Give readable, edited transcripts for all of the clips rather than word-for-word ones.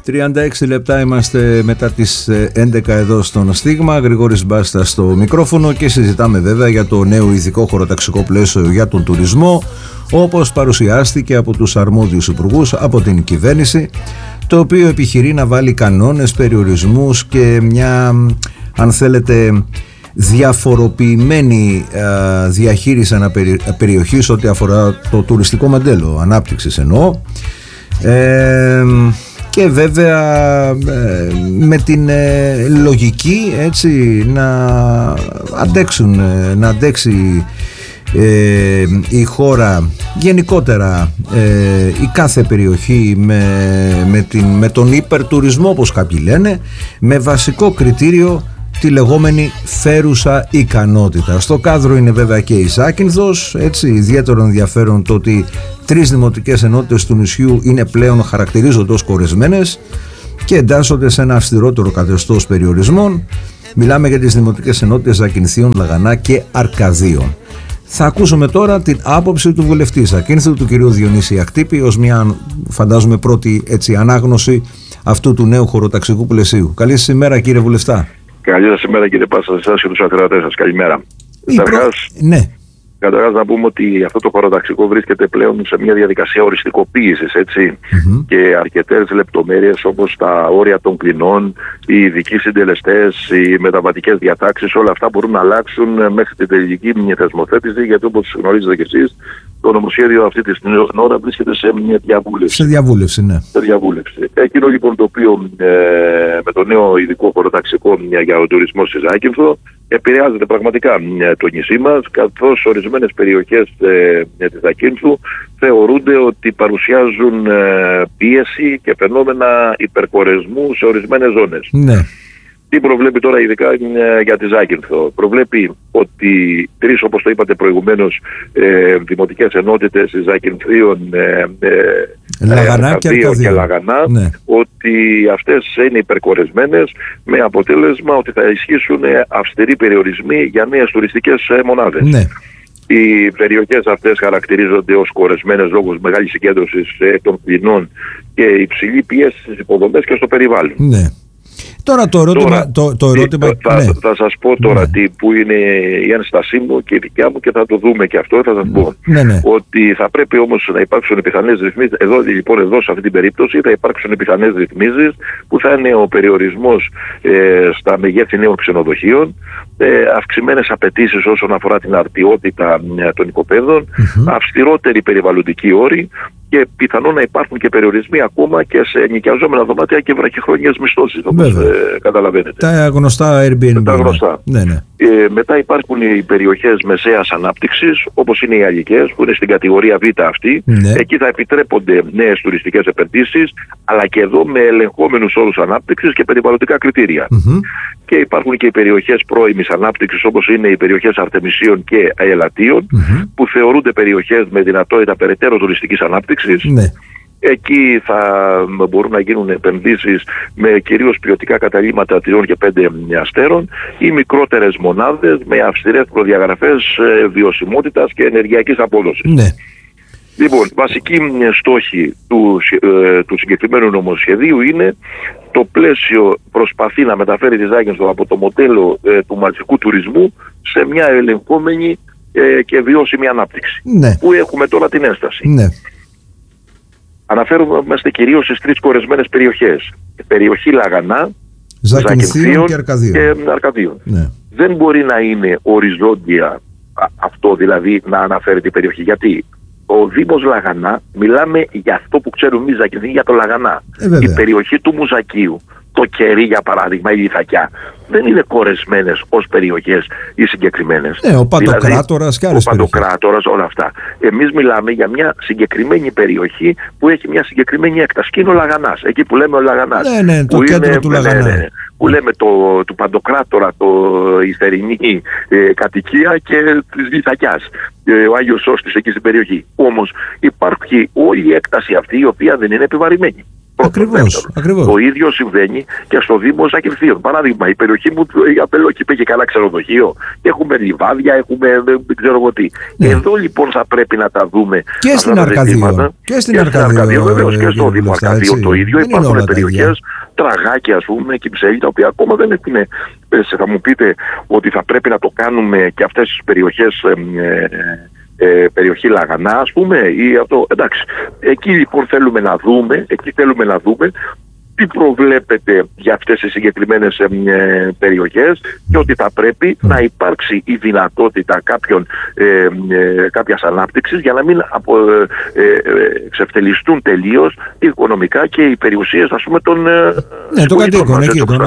36 λεπτά είμαστε μετά τις 11 εδώ στον Στίγμα. Γρηγόρης Μπάστας στο μικρόφωνο και συζητάμε βέβαια για το νέο ειδικό χωροταξικό πλαίσιο για τον τουρισμό, όπως παρουσιάστηκε από τους αρμόδιους υπουργούς, από την κυβέρνηση, το οποίο επιχειρεί να βάλει κανόνες, περιορισμούς και μια, αν θέλετε, διαφοροποιημένη διαχείριση περιοχής ό,τι αφορά το τουριστικό μοντέλο ανάπτυξης εννοώ, και βέβαια με την λογική έτσι να αντέξει η χώρα γενικότερα, η κάθε περιοχή με τον υπερτουρισμό όπως κάποιοι λένε, με βασικό κριτήριο τη λεγόμενη φέρουσα ικανότητα. Στο κάδρο είναι βέβαια και η Ζάκυνθος, έτσι, ιδιαίτερο ενδιαφέρον το ότι 3 δημοτικές ενότητες του νησιού χαρακτηρίζονται ως κορεσμένες και εντάσσονται σε ένα αυστηρότερο καθεστώς περιορισμών. Μιλάμε για τις δημοτικές ενότητες Ζακυνθίων, Λαγανά και Αρκαδίων. Θα ακούσουμε τώρα την άποψη του βουλευτή Ζακύνθου, του κυρίου Διονύση Ακτύπη, ως μια φαντάζομαι πρώτη έτσι ανάγνωση αυτού του νέου χωροταξικού πλαισίου. Καλή σας ημέρα κύριε βουλευτά. Καλή σας ημέρα κύριε Πάστα, εσάς και τους ακροατές σας. Καλημέρα. Ναι. Καταρχάς να πούμε ότι αυτό το χωροταξικό βρίσκεται πλέον σε μια διαδικασία οριστικοποίησης, έτσι, και αρκετές λεπτομέρειες όπως τα όρια των κλινών, οι ειδικοί συντελεστές, οι μεταβατικές διατάξεις, όλα αυτά μπορούν να αλλάξουν μέχρι την τελική θεσμοθέτηση, γιατί όπως γνωρίζετε κι εσείς, το νομοσχέδιο αυτή τη ώρα βρίσκεται σε μια διαβούλευση. Σε διαβούλευση, ναι. Σε διαβούλευση. Εκείνο λοιπόν το οποίο με το νέο ειδικό χωροταξικό για τον τουρισμό στη Ζάκυνθο επηρεάζεται πραγματικά το νησί μας, καθώς ορισμένες περιοχές της Ζακύνθου θεωρούνται ότι παρουσιάζουν πίεση και φαινόμενα υπερκορεσμού σε ορισμένες ζώνες. Ναι. Τι προβλέπει τώρα ειδικά για τη Ζάκυνθο? Προβλέπει ότι 3, όπως το είπατε προηγουμένως, δημοτικές ενότητες Ζακυνθίων, Λαγανά και Λαγανά, ναι, ότι αυτές είναι υπερκορεσμένες, με αποτέλεσμα ότι θα ισχύσουν αυστηροί περιορισμοί για νέες τουριστικές μονάδες. Ναι. Οι περιοχές αυτές χαρακτηρίζονται ως κορεσμένες λόγω μεγάλης συγκέντρωσης των κλινών και υψηλή πίεση στις υποδομές και στο περιβάλλον. Ναι. Τώρα το ερώτημα θα σας πω τώρα που είναι η ένστασή μου και η δικιά μου και θα το δούμε και αυτό. Θα σας πω ότι θα πρέπει όμως να υπάρξουν πιθανές ρυθμίσεις. Εδώ σε αυτή την περίπτωση θα υπάρξουν πιθανές ρυθμίσεις που θα είναι ο περιορισμός στα μεγέθη νέων ξενοδοχείων, αυξημένες απαιτήσεις όσον αφορά την αρτιότητα των οικοπαίδων, αυστηρότεροι περιβαλλοντικοί όροι και πιθανόν να υπάρχουν και περιορισμοί ακόμα και σε νοικιαζόμενα δωμάτια και βραχυχρόνιες μισθώσεις, όπως καταλαβαίνετε. Τα γνωστά Airbnb. Τα γνωστά. Ναι, ναι. Μετά υπάρχουν οι περιοχές μεσαίας ανάπτυξης, όπως είναι οι Αγγικές, που είναι στην κατηγορία Β αυτή. Ναι. Εκεί θα επιτρέπονται νέες τουριστικές επενδύσεις, αλλά και εδώ με ελεγχόμενους όρους ανάπτυξης και περιβαλλοντικά κριτήρια. Και υπάρχουν και οι περιοχές πρώιμης ανάπτυξης, όπως είναι οι περιοχές Αρτεμισίων και Ελατίων, που θεωρούνται περιοχές με δυνατότητα περαιτέρω τουριστικής ανάπτυξης. Ναι. Εκεί θα μπορούν να γίνουν επενδύσεις με κυρίως ποιοτικά καταλύματα 3 και 5 αστέρων ή μικρότερες μονάδες με αυστηρές προδιαγραφές βιωσιμότητας και ενεργειακής απόδοσης. Ναι. Λοιπόν, βασική στόχη του συγκεκριμένου νομοσχεδίου είναι το πλαίσιο προσπαθεί να μεταφέρει τη Ζάκυνθο από το μοντέλο του μαζικού τουρισμού σε μια ελεγχόμενη και βιώσιμη ανάπτυξη. Ναι. Που έχουμε τώρα την ένσταση. Ναι. Αναφέρομαστε κυρίως στις 3 κορεσμένες περιοχές. Περιοχή Λαγανά, Ζακυνθίων και Αρκαδίων. Ναι. Δεν μπορεί να είναι οριζόντια αυτό, δηλαδή να αναφέρει την περιοχή. Γιατί ο Δήμος Λαγανά, μιλάμε για αυτό που ξέρουμε εμείς Ζακυνθίων, για το Λαγανά. Η περιοχή του Μουζακίου, το Κερί για παράδειγμα, η Λιθακιά, δεν είναι κορεσμένες ως περιοχές οι συγκεκριμένες. Ο Παντοκράτορας και άλλες περιοχές. Ο Παντοκράτορας, όλα αυτά. Εμείς μιλάμε για μια συγκεκριμένη περιοχή που έχει μια συγκεκριμένη έκταση. Και είναι ο Λαγανάς, εκεί που λέμε ο Λαγανάς. Ναι, το κέντρο του Λαγανά. Ναι. Που λέμε του Παντοκράτορα, η θερινή κατοικία και της Λιθακιάς. Ο Άγιος Σώστης εκεί στην περιοχή. Όμως υπάρχει όλη η έκταση αυτή η οποία δεν είναι επιβαρημένη. Ακριβώς. Το ίδιο συμβαίνει και στο Δήμο Ζακυνθίων. Παράδειγμα, η περιοχή μου, η Απελόκηπη, έχει καλά ξενοδοχείο, έχουμε λιβάδια, έχουμε δεν ξέρω εγώ τι. Εδώ λοιπόν θα πρέπει να τα δούμε. Και στην Αρκαδίων. Και στην Αρκαδίων, βεβαίως, και στο Δήμο Αρκαδίων το ίδιο. Υπάρχουν περιοχές, Τραγάκια, ας πούμε, Κυψέλη, τα οποία ακόμα δεν έχουν. Θα μου πείτε ότι θα πρέπει να το κάνουμε και αυτές τις περιοχές, περιοχή Λαγανά, ας πούμε, ή αυτό. Εντάξει. Εκεί λοιπόν θέλουμε να δούμε τι προβλέπεται για αυτές τις συγκεκριμένες περιοχές και ότι θα πρέπει να υπάρξει η δυνατότητα κάποιας ανάπτυξης για να μην εξευτελιστούν τελείως οικονομικά και οι περιουσίες, ας πούμε, των κατοίκων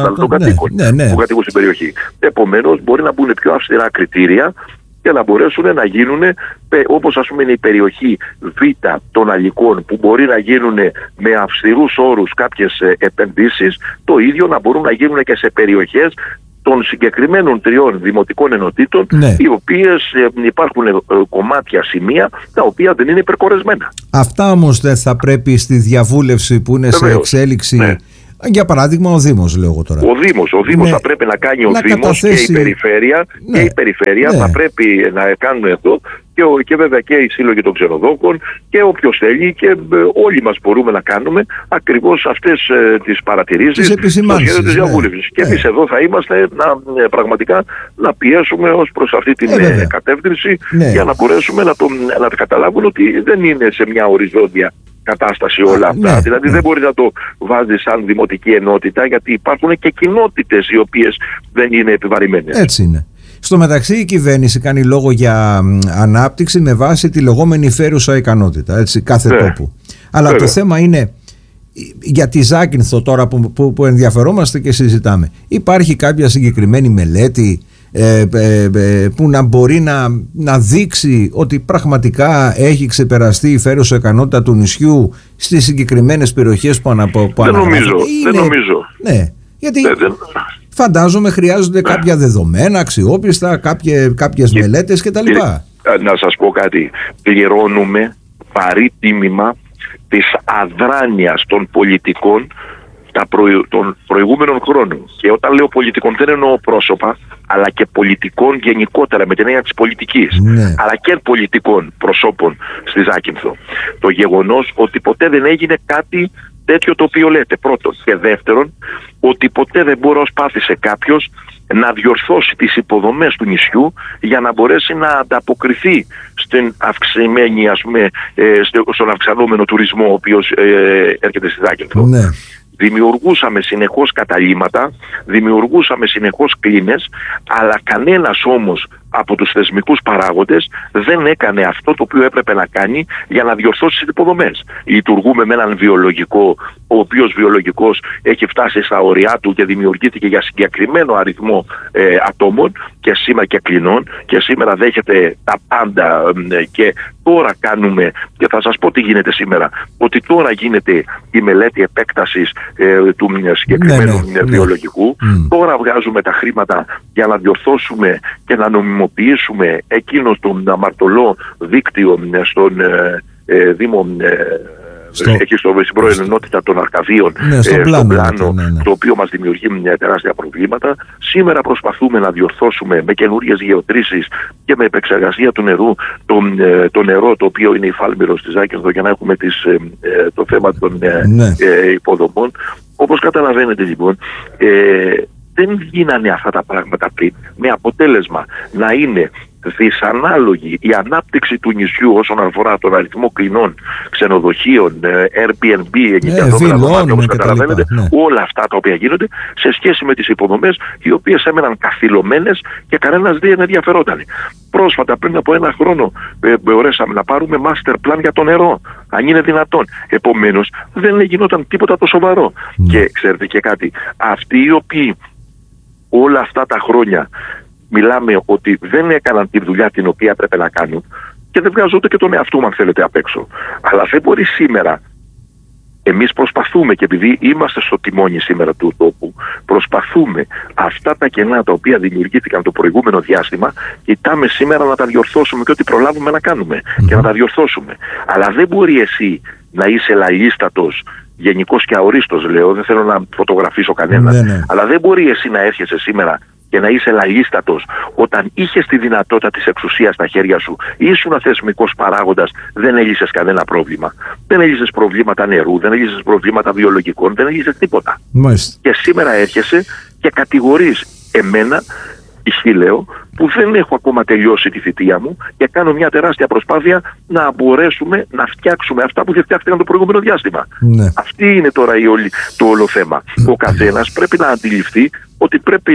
που κατοικούν στην περιοχή. Επομένως, μπορεί να μπουν πιο αυστηρά κριτήρια και να μπορέσουν να γίνουν, όπως ας πούμε είναι η περιοχή Β των Αλικών, που μπορεί να γίνουν με αυστηρούς όρους κάποιες επενδύσεις, το ίδιο να μπορούν να γίνουν και σε περιοχές των συγκεκριμένων 3 δημοτικών ενωτήτων, οι οποίες υπάρχουν κομμάτια, σημεία, τα οποία δεν είναι υπερκορεσμένα. Αυτά όμως δεν θα πρέπει στη διαβούλευση που είναι σε εξέλιξη. Για παράδειγμα, ο Δήμος, λέω εγώ τώρα. Ο Δήμος θα πρέπει να κάνει, ο Δήμος καταθέσει... και η περιφέρεια θα πρέπει να κάνουν εδώ και βέβαια και οι σύλλογοι των ξενοδόχων και όποιος θέλει και όλοι μας μπορούμε να κάνουμε ακριβώς αυτές τις παρατηρήσεις στο σχέδιο της διαβούλευσης. Και εμείς εδώ θα είμαστε πραγματικά να πιέσουμε ως προς αυτή την κατεύθυνση για να μπορέσουμε να καταλάβουν ότι δεν είναι σε μια οριζόντια κατάσταση όλα αυτά. Δηλαδή δεν μπορεί να το βάζει σαν δημοτική ενότητα, γιατί υπάρχουν και κοινότητες οι οποίες δεν είναι επιβαρημένες. Έτσι είναι. Στο μεταξύ η κυβέρνηση κάνει λόγο για ανάπτυξη με βάση τη λεγόμενη φέρουσα ικανότητα, έτσι, κάθε τόπου. Αλλά το θέμα είναι, για τη Ζάκυνθο τώρα που ενδιαφερόμαστε και συζητάμε, υπάρχει κάποια συγκεκριμένη μελέτη που να μπορεί να δείξει ότι πραγματικά έχει ξεπεραστεί η φέρουσα ικανότητα του νησιού στις συγκεκριμένες περιοχές που αναπαράγονται? Δεν νομίζω. Ναι, γιατί φαντάζομαι χρειάζονται κάποια δεδομένα αξιόπιστα, κάποιες μελέτες κτλ. Να σας πω κάτι, πληρώνουμε βαρύ τίμημα της αδράνειας των πολιτικών των προηγούμενων χρόνων. Και όταν λέω πολιτικών δεν εννοώ πρόσωπα, αλλά και πολιτικών γενικότερα με την έννοια της πολιτικής, αλλά και πολιτικών προσώπων στη Ζάκυνθο. Το γεγονός ότι ποτέ δεν έγινε κάτι τέτοιο το οποίο λέτε, πρώτον. Και δεύτερον, ότι ποτέ δεν προσπάθησε κάποιος να διορθώσει τις υποδομές του νησιού για να μπορέσει να ανταποκριθεί στην αυξημένη, ας πούμε, στον αυξανόμενο τουρισμό ο οποίος έρχεται στη Ζάκυνθο. Δημιουργούσαμε συνεχώς καταλύματα, δημιουργούσαμε συνεχώς κλίνες, αλλά κανένας όμως από τους θεσμικούς παράγοντες δεν έκανε αυτό το οποίο έπρεπε να κάνει για να διορθώσει τις υποδομές. Λειτουργούμε με έναν βιολογικό, ο οποίος βιολογικός έχει φτάσει στα ωριά του και δημιουργήθηκε για συγκεκριμένο αριθμό ατόμων και σήμερα και κλινών, και σήμερα δέχεται τα πάντα και τώρα κάνουμε, και θα σας πω τι γίνεται σήμερα, ότι τώρα γίνεται η μελέτη επέκτασης του συγκεκριμένου βιολογικού. Τώρα βγάζουμε τα χρήματα για να διορθώσουμε και να νομιμοποιήσουμε εκείνο τον αμαρτωλό δίκτυο στον Δήμο, εκεί στην πρώην ενότητα των Αρκαδίων, στον πλάνο, το οποίο μας δημιουργεί μια τεράστια προβλήματα. Σήμερα προσπαθούμε να διορθώσουμε με καινούριες γεωτρήσεις και με επεξεργασία του νερού το νερό το οποίο είναι υφάλμηρο στη Ζάκυνθο, για να έχουμε το θέμα των υποδομών. Όπως καταλαβαίνετε λοιπόν, δεν γίνανε αυτά τα πράγματα πριν, με αποτέλεσμα να είναι δυσανάλογη η ανάπτυξη του νησιού όσον αφορά τον αριθμό κλινών, ξενοδοχείων, Airbnb, ενοικιαζόμενα δωμάτια, όπως καταλαβαίνετε, όλα αυτά τα οποία γίνονται σε σχέση με τις υποδομές, οι οποίες έμεναν καθυλωμένες και κανένας δεν ενδιαφερόταν. Πρόσφατα, πριν από 1 χρόνο, μπορέσαμε να πάρουμε master plan για το νερό, αν είναι δυνατόν. Επομένως, δεν γινόταν τίποτα το σοβαρό. Και ξέρετε και κάτι, αυτοί οι οποίοι όλα αυτά τα χρόνια μιλάμε ότι δεν έκαναν τη δουλειά την οποία έπρεπε να κάνουν, και δεν βγάζω ούτε και τον εαυτό μου αν θέλετε απ' έξω, αλλά δεν μπορεί σήμερα. Εμείς προσπαθούμε, και επειδή είμαστε στο τιμόνι σήμερα του τόπου, προσπαθούμε αυτά τα κενά τα οποία δημιουργήθηκαν το προηγούμενο διάστημα, κοιτάμε σήμερα να τα διορθώσουμε και ό,τι προλάβουμε να κάνουμε και να τα διορθώσουμε. Αλλά δεν μπορεί εσύ να είσαι λαϊστατος γενικώς και αορίστος λέω, δεν θέλω να φωτογραφίσω κανέναν, αλλά δεν μπορεί εσύ να έρχεσαι σήμερα και να είσαι λαγίστατος όταν είχες τη δυνατότητα της εξουσίας στα χέρια σου, ήσουν θεσμικός παράγοντας, δεν έλυσες κανένα πρόβλημα. Δεν έλυσες προβλήματα νερού, δεν έλυσες προβλήματα βιολογικών, δεν έλυσες τίποτα. Μάλιστα. Και σήμερα έρχεσαι και κατηγορείς εμένα, ισχύει λέω, που δεν έχω ακόμα τελειώσει τη θητεία μου και κάνω μια τεράστια προσπάθεια να μπορέσουμε να φτιάξουμε αυτά που δεν φτιάχτηκαν το προηγούμενο διάστημα. Ναι. Αυτή είναι τώρα το όλο θέμα. Ο καθένας πρέπει να αντιληφθεί ότι πρέπει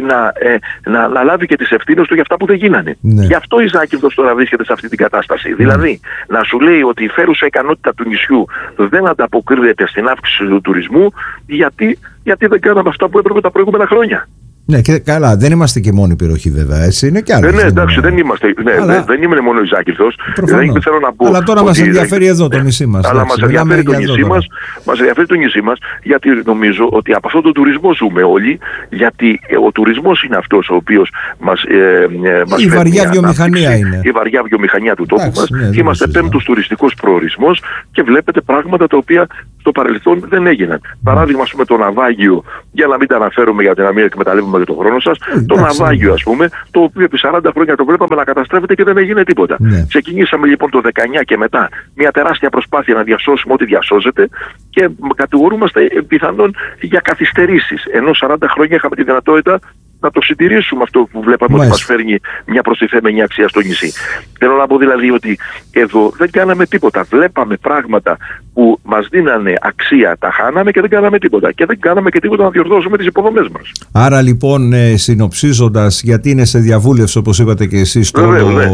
να λάβει και τις ευθύνες του για αυτά που δεν γίνανε. Ναι. Γι' αυτό η Ζάκυνθος τώρα βρίσκεται σε αυτή την κατάσταση. Δηλαδή, να σου λέει ότι η φέρουσα ικανότητα του νησιού δεν ανταποκρίνεται στην αύξηση του τουρισμού, γιατί δεν κάναμε αυτά που έπρεπε τα προηγούμενα χρόνια. Ναι, και καλά, δεν είμαστε και μόνη περιοχή βέβαια, έτσι είναι και άλλοι. Ναι, εντάξει, δεν είμαστε. Ναι, δεν είμαι μόνο η Ζάκυνθος. Θέλω να πω. Αλλά τώρα μας ενδιαφέρει εδώ το νησί μας. Αλλά μας ενδιαφέρει το νησί μας. Μας ενδιαφέρει το νησί μας, γιατί νομίζω ότι από αυτόν τον τουρισμό ζούμε όλοι. Γιατί ο τουρισμός είναι αυτός ο οποίος μας φέρνει. Η βαριά βιομηχανία είναι. Η βαριά βιομηχανία του τόπου μας. Είμαστε πέμπτος τουριστικός προορισμός και βλέπετε πράγματα τα οποία στο παρελθόν δεν έγιναν. Παράδειγμα, ας πούμε, το ναυάγιο, για να μην τα αναφέρουμε, γιατί να μην εκμεταλλεύουμε και τον χρόνο σας, το ναυάγιο, ας πούμε, το οποίο επί 40 χρόνια το βλέπαμε να καταστρέφεται και δεν έγινε τίποτα. Ναι. Ξεκινήσαμε λοιπόν το 19 και μετά μια τεράστια προσπάθεια να διασώσουμε ό,τι διασώζεται και κατηγορούμαστε πιθανόν για καθυστερήσεις. Ενώ 40 χρόνια είχαμε τη δυνατότητα να το συντηρήσουμε αυτό που βλέπαμε ότι μας φέρνει μια προστιθέμενη αξία στο νησί. Θέλω να πω δηλαδή ότι εδώ δεν κάναμε τίποτα. Βλέπαμε πράγματα που μας δίνανε αξία, τα χάναμε και δεν κάναμε τίποτα. Και δεν κάναμε και τίποτα να διορθώσουμε τις υποδομές μας. Άρα λοιπόν, συνοψίζοντας, γιατί είναι σε διαβούλευση όπως είπατε και εσείς το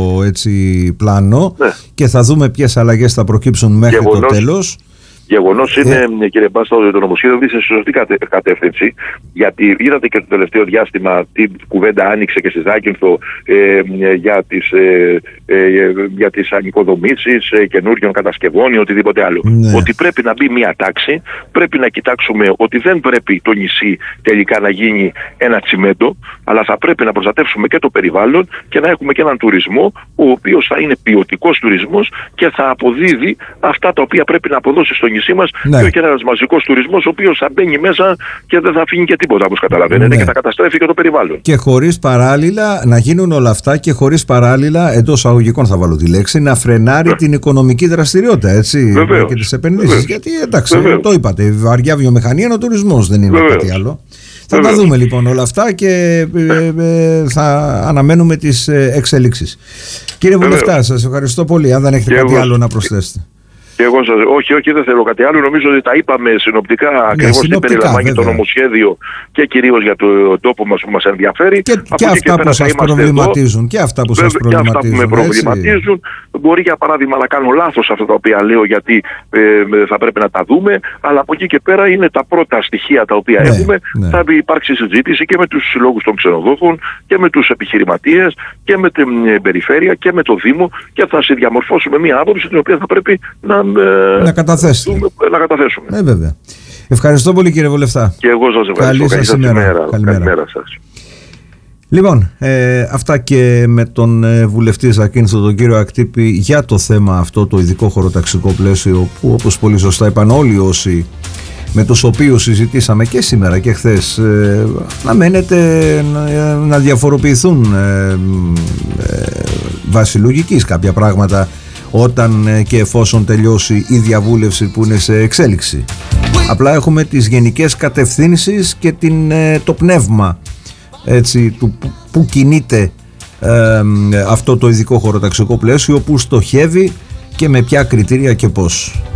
έτσι πλάνο, και θα δούμε ποιες αλλαγές θα προκύψουν μέχρι το τέλος. Γεγονός είναι, κύριε Μπάστα, ότι το νομοσχέδιο δείχνει σε σωστή κατεύθυνση, γιατί είδατε και το τελευταίο διάστημα τι κουβέντα άνοιξε και στη Ζάκυνθο για τις ανοικοδομήσεις καινούριων κατασκευών ή οτιδήποτε άλλο. Ναι. Ότι πρέπει να μπει μια τάξη, πρέπει να κοιτάξουμε ότι δεν πρέπει το νησί τελικά να γίνει ένα τσιμέντο, αλλά θα πρέπει να προστατεύσουμε και το περιβάλλον και να έχουμε και έναν τουρισμό, ο οποίος θα είναι ποιοτικός τουρισμός και θα αποδίδει αυτά τα οποία πρέπει να αποδώσει στο νησί μας, και όχι ένας μαζικός τουρισμός ο οποίος θα μπαίνει μέσα και δεν θα αφήνει και τίποτα, όπως καταλαβαίνετε, και θα καταστρέφει και το περιβάλλον. Και χωρίς παράλληλα να γίνουν όλα αυτά και χωρίς παράλληλα, εντός αγωγικών θα βάλω τη λέξη, να φρενάρει την οικονομική δραστηριότητα, έτσι, και τις επενδύσεις. Γιατί εντάξει, το είπατε, η βαριά βιομηχανία είναι ο τουρισμός, δεν είναι κάτι άλλο. Θα τα δούμε λοιπόν όλα αυτά και θα αναμένουμε τις εξελίξεις. Κύριε Βουλευτά, σας ευχαριστώ πολύ. Αν δεν έχετε κάτι άλλο να προσθέσετε. Και εγώ όχι, δεν θέλω κάτι άλλο. Νομίζω ότι τα είπαμε συνοπτικά, ακριβώς τι περιλαμβάνει το νομοσχέδιο και κυρίως για το τόπο μας που μας ενδιαφέρει. Και αυτά που σας προβληματίζουν. Και αυτά που με προβληματίζουν. Μπορεί για παράδειγμα να κάνω λάθος αυτά τα οποία λέω, γιατί θα πρέπει να τα δούμε. Αλλά από εκεί και πέρα είναι τα πρώτα στοιχεία τα οποία έχουμε. Θα υπάρξει συζήτηση και με τους συλλόγους των ξενοδόχων και με τους επιχειρηματίες και με την περιφέρεια και με το Δήμο, και θα διαμορφώσουμε μια άποψη την οποία θα πρέπει να καταθέσουμε. Βέβαια. Ευχαριστώ πολύ, κύριε Βουλευτά. Και εγώ σας ευχαριστώ. Καλή σας ημέρα. Καλημέρα σας. Λοιπόν, αυτά και με τον βουλευτή Ζακύνθο, τον κύριο Ακτύπη, για το θέμα αυτό, το ειδικό χωροταξικό πλαίσιο, που όπως πολύ σωστά είπαν όλοι όσοι με τους οποίους συζητήσαμε και σήμερα και χθες, να μένετε να διαφοροποιηθούν βάσει λογικής κάποια πράγματα όταν και εφόσον τελειώσει η διαβούλευση που είναι σε εξέλιξη. Απλά έχουμε τις γενικές κατευθύνσεις και το πνεύμα, έτσι, του που κινείται αυτό το ειδικό χωροταξικό πλαίσιο, που στοχεύει και με ποια κριτήρια και πώς.